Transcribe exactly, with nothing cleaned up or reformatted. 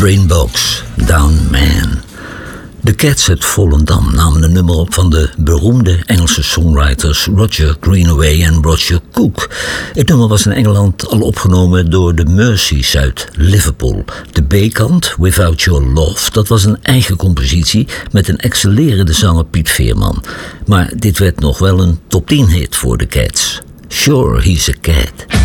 Brainbox, Down Man. De Cats uit Volendam namen een nummer op van de beroemde Engelse songwriters Roger Greenaway en Roger Cook. Het nummer was in Engeland al opgenomen door de Mercies uit Liverpool. De B-kant, Without Your Love, dat was een eigen compositie met een excellerende zanger Piet Veerman. Maar dit werd nog wel een top tien hit voor de Cats. Sure, He's a Cat.